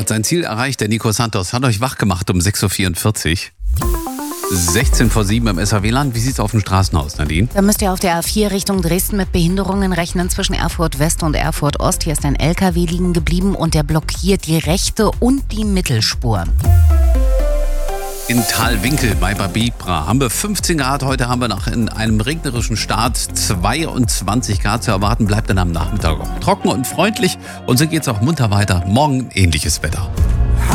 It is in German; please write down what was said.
hat sein Ziel erreicht. Der Nico Santos hat euch wach gemacht um 6.44 Uhr. 16 vor 7 im SAW-Land. Wie sieht es auf den Straßen aus, Nadine? Da müsst ihr auf der A4 Richtung Dresden mit Behinderungen rechnen zwischen Erfurt West und Erfurt Ost. Hier ist ein LKW liegen geblieben und der blockiert die rechte und die Mittelspur. In Thalwinkel bei Babibra haben wir 15 Grad. Heute haben wir nach in einem regnerischen Start 22 Grad zu erwarten. Bleibt dann am Nachmittag auch trocken und freundlich. Und so geht es auch munter weiter. Morgen ähnliches Wetter.